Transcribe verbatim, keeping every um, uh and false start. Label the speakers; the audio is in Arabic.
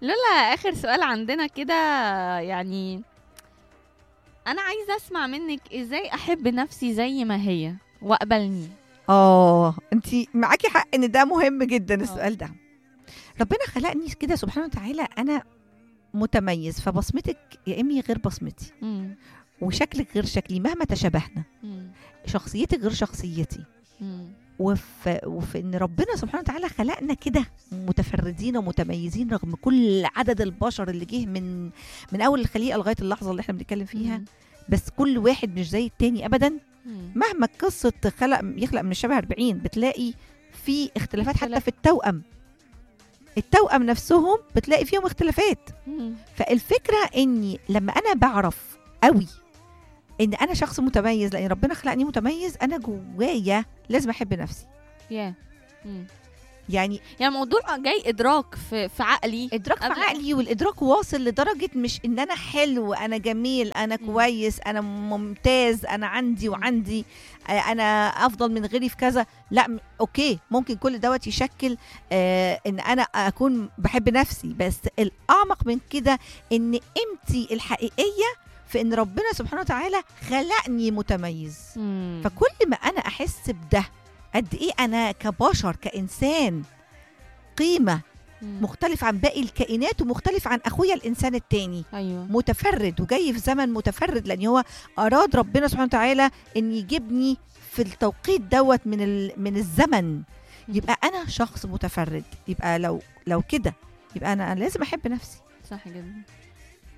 Speaker 1: لولا اخر سؤال عندنا كده، يعني انا عايزه اسمع منك ازاي احب نفسي زي ما هي واقبلني.
Speaker 2: اه انت معاكي حق ان ده مهم جدا
Speaker 1: اه.
Speaker 2: السؤال ده. ربنا خلقني كده سبحانه وتعالى، انا متميز، فبصمتك يا امي غير بصمتي،
Speaker 1: مم.
Speaker 2: وشكلك غير شكلي مهما تشابهنا،
Speaker 1: مم.
Speaker 2: شخصيتك غير شخصيتي.
Speaker 1: مم.
Speaker 2: وفي, وفي ان ربنا سبحانه وتعالى خلقنا كده متفردين ومتميزين رغم كل عدد البشر اللي جه من من اول الخليقه لغايه اللحظه اللي احنا بنتكلم فيها.
Speaker 1: مم.
Speaker 2: بس كل واحد مش زي التاني ابدا.
Speaker 1: مم.
Speaker 2: مهما قصه خلق يخلق من الشبه أربعين بتلاقي في اختلافات، حتى
Speaker 1: اختلاف.
Speaker 2: في التوأم. التوأم نفسهم بتلاقي فيهم اختلافات.
Speaker 1: مم.
Speaker 2: فالفكره اني لما انا بعرف قوي ان انا شخص متميز لان ربنا خلقني متميز، انا جوايا لازم احب نفسي.
Speaker 1: يا مم.
Speaker 2: يعني
Speaker 1: يعني الموضوع جاي ادراك في في عقلي.
Speaker 2: ادراك في
Speaker 1: قبل-
Speaker 2: عقلي، والادراك واصل لدرجه مش ان انا حلو، انا جميل، انا
Speaker 1: مم.
Speaker 2: كويس، انا ممتاز، انا عندي
Speaker 1: مم.
Speaker 2: وعندي آه، انا افضل من غيري في كذا. لا م- اوكي، ممكن كل دوت يشكل آه ان انا اكون بحب نفسي، بس الاعمق من كده ان قيمتي الحقيقيه في ان ربنا سبحانه وتعالى خلقني متميز.
Speaker 1: مم.
Speaker 2: فكل ما انا احس بده، قد ايه انا كبشر كانسان قيمه
Speaker 1: مم.
Speaker 2: مختلف عن باقي الكائنات، ومختلف عن اخويا الانسان التاني،
Speaker 1: ايوه.
Speaker 2: متفرد وجاي في زمن متفرد، لان هو اراد ربنا سبحانه وتعالى ان يجيبني في التوقيت دوت من ال- من الزمن. يبقى انا شخص متفرد. يبقى لو لو كده يبقى انا أنا لازم احب نفسي.
Speaker 1: صح جدا.